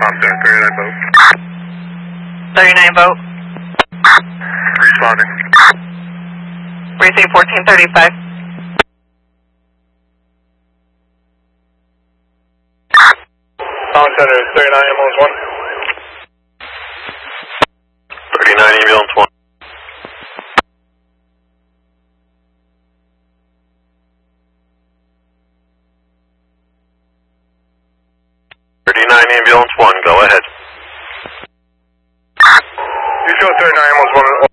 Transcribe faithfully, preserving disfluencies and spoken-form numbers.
Tom Center, thirty-nine boat. thirty-nine boat. Responding. Receive fourteen thirty-five. Tom Center, thirty-nine ambulance one. thirty-nine ambulance one. thirty-nine ambulance one, go ahead. You show thirty-nine ambulance one